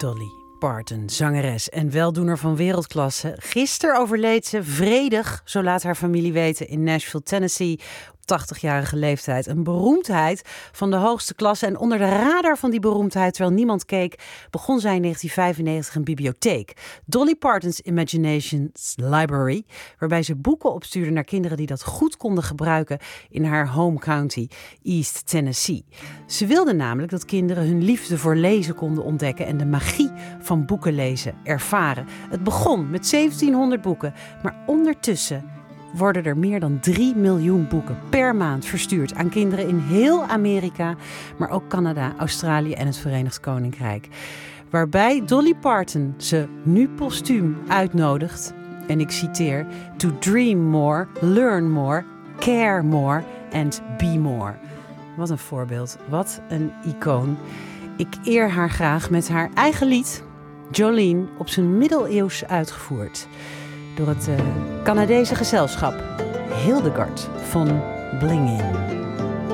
Dolly Parton, zangeres en weldoener van wereldklasse. Gisteren overleed ze vredig, zo laat haar familie weten, in Nashville, Tennessee. Op 80-jarige leeftijd. Een beroemdheid van de hoogste klasse. En onder de radar van die beroemdheid, terwijl niemand keek, begon zij in 1995 een bibliotheek. Dolly Parton's Imaginations Library, waarbij ze boeken opstuurde naar kinderen die dat goed konden gebruiken in haar home county, East Tennessee. Ze wilde namelijk dat kinderen hun liefde voor lezen konden ontdekken en de magie van boeken lezen ervaren. Het begon met 1700 boeken, maar ondertussen worden er meer dan 3 miljoen boeken per maand verstuurd aan kinderen in heel Amerika, maar ook Canada, Australië en het Verenigd Koninkrijk. Waarbij Dolly Parton ze nu postuum uitnodigt, en ik citeer, to dream more, learn more, care more and be more. Wat een voorbeeld, wat een icoon. Ik eer haar graag met haar eigen lied, Jolene, op zijn middeleeuws uitgevoerd door het Canadese gezelschap Hildegard von Blingen.